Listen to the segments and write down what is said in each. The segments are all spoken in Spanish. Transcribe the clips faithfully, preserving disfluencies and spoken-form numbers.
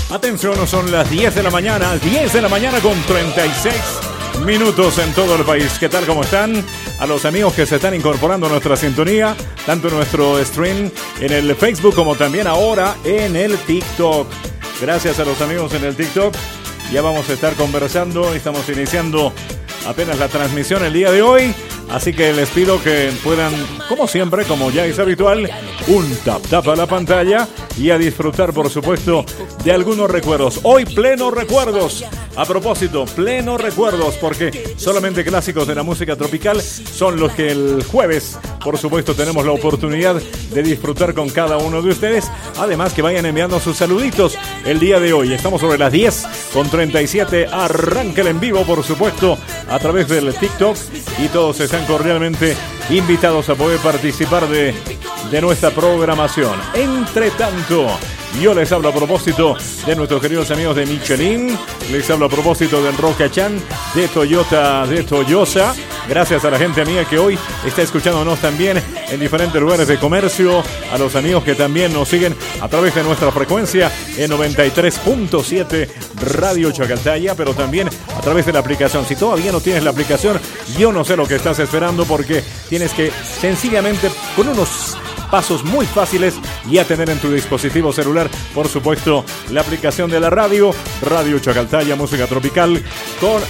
Atención, son las diez de la mañana, diez de la mañana con treinta y seis minutos en todo el país. ¿Qué tal? ¿Cómo están? A los amigos que se están incorporando a nuestra sintonía, tanto en nuestro stream en el Facebook como también ahora en el TikTok. Gracias a los amigos en el TikTok. Ya vamos a estar conversando, estamos iniciando apenas la transmisión el día de hoy. Así que les pido que puedan, como siempre, como ya es habitual, un tap tap a la pantalla y a disfrutar, por supuesto, de algunos recuerdos. Hoy pleno recuerdos. A propósito, pleno recuerdos, porque solamente clásicos de la música tropical son los que el jueves, por supuesto, tenemos la oportunidad de disfrutar con cada uno de ustedes. Además, que vayan enviando sus saluditos el día de hoy. Estamos sobre las diez con treinta y siete. Arranca el en vivo, por supuesto, a través del TikTok. Y todos están cordialmente invitados a poder participar de, de nuestra programación. Entre tanto, yo les hablo a propósito de nuestros queridos amigos de Michelin, les hablo a propósito del Roca-chan, de Toyota, de Toyosa. Gracias a la gente amiga que hoy está escuchándonos también en diferentes lugares de comercio, a los amigos que también nos siguen a través de nuestra frecuencia en noventa y tres punto siete Radio Chacaltaya, pero también a través de la aplicación. Si todavía no tienes la aplicación, yo no sé lo que estás esperando, porque tienes que sencillamente, con unos pasos muy fáciles, ya tener en tu dispositivo celular, por supuesto, la aplicación de la radio, Radio Chacaltaya, música tropical con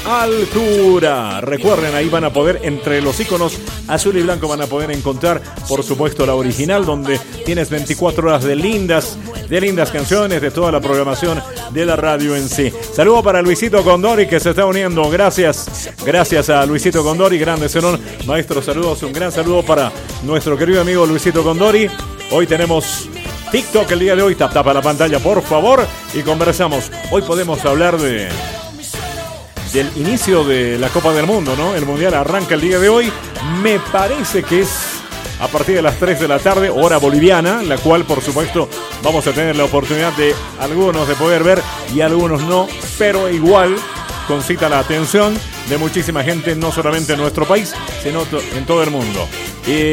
altura. Recuerden, ahí van a poder, entre los iconos azul y blanco, van a poder encontrar, por supuesto, la original, donde tienes veinticuatro horas de lindas, de lindas canciones, de toda la programación de la radio en sí. Saludo para Luisito Condori, que se está uniendo. Gracias, gracias a Luisito Condori, grande Zenón, maestro, saludos, un gran saludo para nuestro querido amigo Luisito Condori. Hoy tenemos TikTok el día de hoy. Tap tap a la pantalla, por favor, y conversamos. Hoy podemos hablar de del inicio de la Copa del Mundo, ¿no? El Mundial arranca el día de hoy. Me parece que es a partir de las tres de la tarde, hora boliviana, la cual, por supuesto, vamos a tener la oportunidad de algunos de poder ver y algunos no, pero igual concita la atención de muchísima gente, no solamente en nuestro país, sino en todo el mundo. Y